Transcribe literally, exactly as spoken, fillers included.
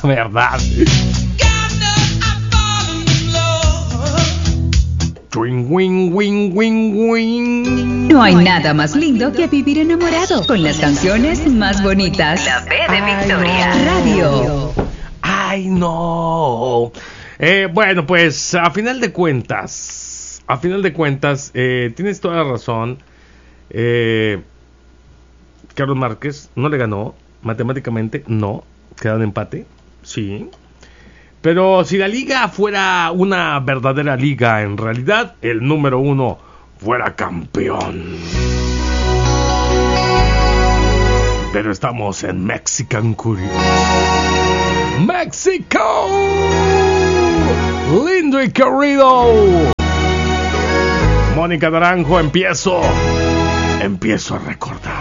verdad. Wing, wing, wing, wing, wing. No hay nada más lindo que vivir enamorado con las canciones más bonitas. La B de Victoria Radio. Ay, no. Eh, bueno, pues a final de cuentas, a final de cuentas, eh, tienes toda la razón. Eh, Carlos Márquez no le ganó, matemáticamente no, queda en empate, sí. Pero si la liga fuera una verdadera liga, en realidad el número uno fuera campeón. Pero estamos en Mexican Curious. ¡México! ¡Lindo y querido! Mónica Naranjo, empiezo. Empiezo a recordar.